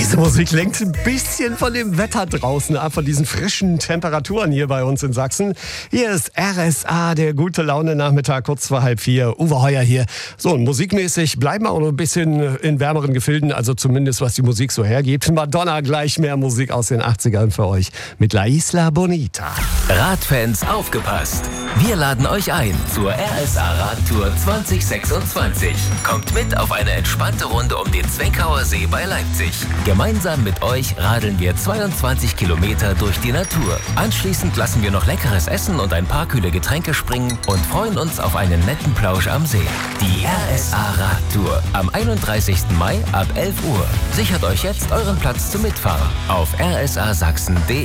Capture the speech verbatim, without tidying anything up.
Diese Musik lenkt ein bisschen von dem Wetter draußen ab, von diesen frischen Temperaturen hier bei uns in Sachsen. Hier ist R S A, der gute Laune-Nachmittag, kurz vor halb vier. Uwe Heuer hier. So, und musikmäßig bleiben wir auch noch ein bisschen in wärmeren Gefilden, also zumindest was die Musik so hergibt. Madonna, gleich mehr Musik aus den achtzigern für euch mit La Isla Bonita. Radfans, aufgepasst! Wir laden euch ein zur R S A Radtour zwanzig sechsundzwanzig. Kommt mit auf eine entspannte Runde um den Zweckauer See bei Leipzig. Gemeinsam mit euch radeln wir zweiundzwanzig Kilometer durch die Natur. Anschließend lassen wir noch leckeres Essen und ein paar kühle Getränke springen und freuen uns auf einen netten Plausch am See. Die R S A Radtour am einunddreißigsten Mai ab elf Uhr. Sichert euch jetzt euren Platz zum Mitfahren auf r s a sachsen punkt d e.